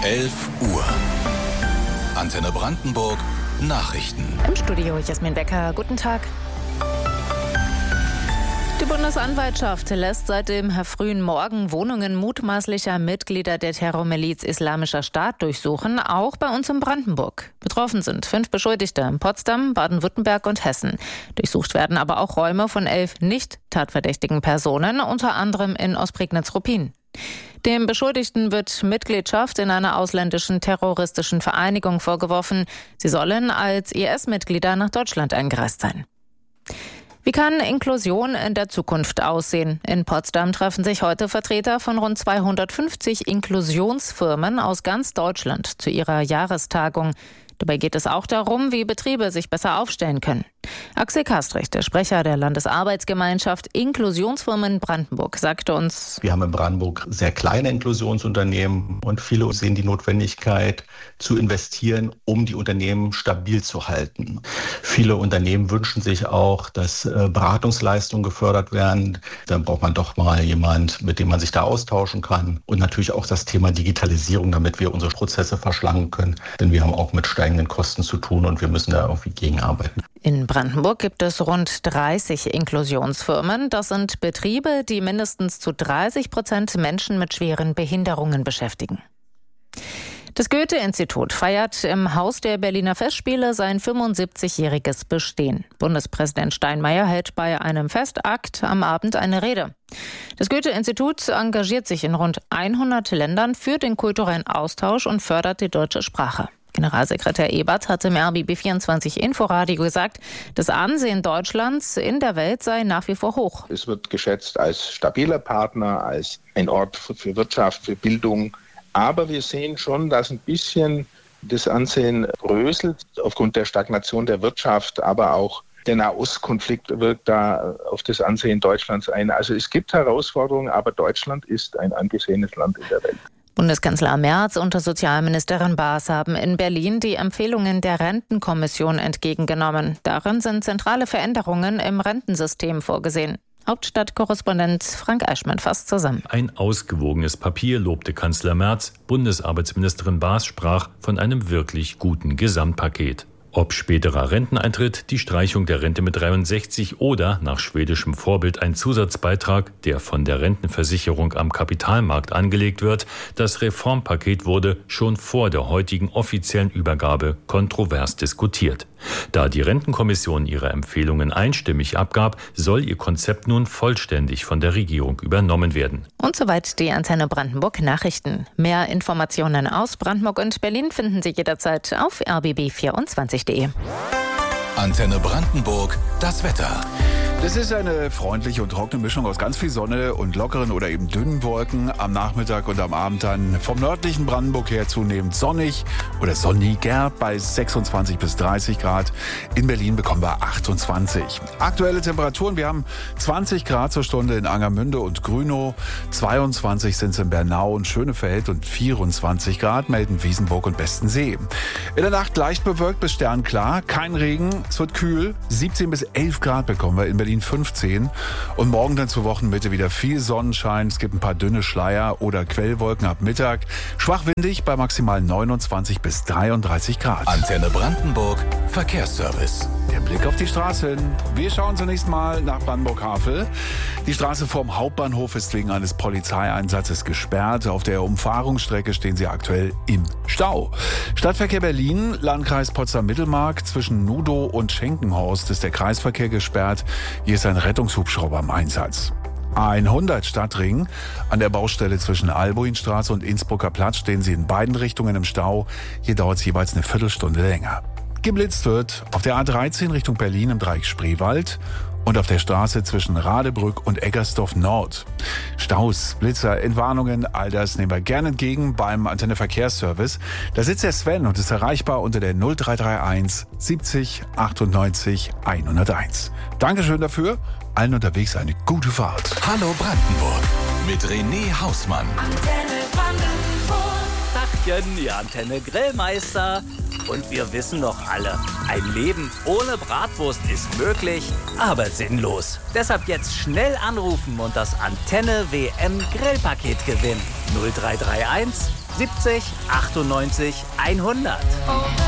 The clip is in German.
11 Uhr. Antenne Brandenburg Nachrichten. Im Studio Jasmin Becker. Guten Tag. Die Bundesanwaltschaft lässt seit dem frühen Morgen Wohnungen mutmaßlicher Mitglieder der Terrormiliz Islamischer Staat durchsuchen, auch bei uns in Brandenburg. Betroffen sind 5 Beschuldigte in Potsdam, Baden-Württemberg und Hessen. Durchsucht werden aber auch Räume von 11 nicht tatverdächtigen Personen, unter anderem in Ostprignitz-Ruppin. Dem Beschuldigten wird Mitgliedschaft in einer ausländischen terroristischen Vereinigung vorgeworfen. Sie sollen als IS-Mitglieder nach Deutschland eingereist sein. Wie kann Inklusion in der Zukunft aussehen? In Potsdam treffen sich heute Vertreter von rund 250 Inklusionsfirmen aus ganz Deutschland zu ihrer Jahrestagung. Dabei geht es auch darum, wie Betriebe sich besser aufstellen können. Axel Kastrich, der Sprecher der Landesarbeitsgemeinschaft Inklusionsfirmen Brandenburg, sagte uns: Wir haben in Brandenburg sehr kleine Inklusionsunternehmen und viele sehen die Notwendigkeit zu investieren, um die Unternehmen stabil zu halten. Viele Unternehmen wünschen sich auch, dass Beratungsleistungen gefördert werden. Dann braucht man doch mal jemand, mit dem man sich da austauschen kann. Und natürlich auch das Thema Digitalisierung, damit wir unsere Prozesse verschlanken können. Denn wir haben auch mit steigenden Kosten zu tun und wir müssen da irgendwie gegenarbeiten. In Brandenburg gibt es rund 30 Inklusionsfirmen. Das sind Betriebe, die mindestens zu 30% Menschen mit schweren Behinderungen beschäftigen. Das Goethe-Institut feiert im Haus der Berliner Festspiele sein 75-jähriges Bestehen. Bundespräsident Steinmeier hält bei einem Festakt am Abend eine Rede. Das Goethe-Institut engagiert sich in rund 100 Ländern für den kulturellen Austausch und fördert die deutsche Sprache. Generalsekretär Ebert hatte im RBB24 Inforadio gesagt, das Ansehen Deutschlands in der Welt sei nach wie vor hoch. Es wird geschätzt als stabiler Partner, als ein Ort für Wirtschaft, für Bildung. Aber wir sehen schon, dass ein bisschen das Ansehen bröselt aufgrund der Stagnation der Wirtschaft, aber auch der Nahostkonflikt wirkt da auf das Ansehen Deutschlands ein. Also es gibt Herausforderungen, aber Deutschland ist ein angesehenes Land in der Welt. Bundeskanzler Merz und Sozialministerin Baas haben in Berlin die Empfehlungen der Rentenkommission entgegengenommen. Darin sind zentrale Veränderungen im Rentensystem vorgesehen. Hauptstadtkorrespondent Frank Eichmann fasst zusammen. Ein ausgewogenes Papier, lobte Kanzler Merz. Bundesarbeitsministerin Baas sprach von einem wirklich guten Gesamtpaket. Ob späterer Renteneintritt, die Streichung der Rente mit 63 oder nach schwedischem Vorbild ein Zusatzbeitrag, der von der Rentenversicherung am Kapitalmarkt angelegt wird, das Reformpaket wurde schon vor der heutigen offiziellen Übergabe kontrovers diskutiert. Da die Rentenkommission ihre Empfehlungen einstimmig abgab, soll ihr Konzept nun vollständig von der Regierung übernommen werden. Und soweit die Antenne Brandenburg Nachrichten. Mehr Informationen aus Brandenburg und Berlin finden Sie jederzeit auf rbb24.de. Antenne Brandenburg, das Wetter. Das ist eine freundliche und trockene Mischung aus ganz viel Sonne und lockeren oder eben dünnen Wolken. Am Nachmittag und am Abend dann vom nördlichen Brandenburg her zunehmend sonnig oder sonniger bei 26 bis 30 Grad. In Berlin bekommen wir 28. Aktuelle Temperaturen, wir haben 20 Grad zur Stunde in Angermünde und Grünow, 22 sind es in Bernau und Schönefeld und 24 Grad melden Wiesenburg und Bestensee. In der Nacht leicht bewölkt bis sternklar, kein Regen, es wird kühl, 17 bis 11 Grad bekommen wir in Berlin 15 und morgen dann zur Wochenmitte wieder viel Sonnenschein. Es gibt ein paar dünne Schleier oder Quellwolken ab Mittag. Schwach windig bei maximal 29 bis 33 Grad. Antenne Brandenburg Verkehrsservice. Der Blick auf die Straßen. Wir schauen zunächst mal nach Brandenburg-Havel. Die Straße vorm Hauptbahnhof ist wegen eines Polizeieinsatzes gesperrt. Auf der Umfahrungsstrecke stehen sie aktuell im Stau. Stadtverkehr Berlin, Landkreis Potsdam-Mittelmark. Zwischen Nudow und Schenkenhorst ist der Kreisverkehr gesperrt. Hier ist ein Rettungshubschrauber im Einsatz. A100 Stadtring. An der Baustelle zwischen Albuinstraße und Innsbrucker Platz stehen sie in beiden Richtungen im Stau. Hier dauert es jeweils eine Viertelstunde länger. Geblitzt wird auf der A13 Richtung Berlin im Dreieck Spreewald und auf der Straße zwischen Radebrück und Eggersdorf Nord. Staus, Blitzer, Entwarnungen, all das nehmen wir gerne entgegen beim Antenne Verkehrsservice. Da sitzt der Sven und ist erreichbar unter der 0331 70 98 101. Dankeschön dafür. Allen unterwegs eine gute Fahrt. Hallo Brandenburg mit René Hausmann. Antenne Brandenburg. Tachchen, ihr Antenne Grillmeister. Und wir wissen doch alle, ein Leben ohne Bratwurst ist möglich, aber sinnlos. Deshalb jetzt schnell anrufen und das Antenne WM Grillpaket gewinnen. 0331 70 98 100.